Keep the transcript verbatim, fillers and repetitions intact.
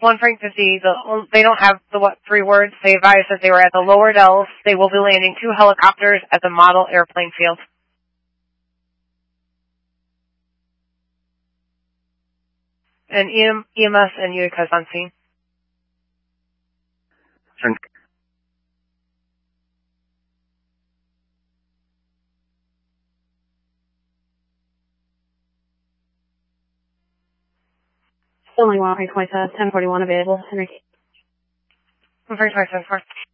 one Frank fifty, the, they don't have the what three words. They advised that they were at the lower Dells. They will be landing two helicopters at the model airplane field. And E M S and Utica is on scene. Frank. Only one Frank twenty-seven, ten forty-one available. Henry. one Frank twenty-seven, four.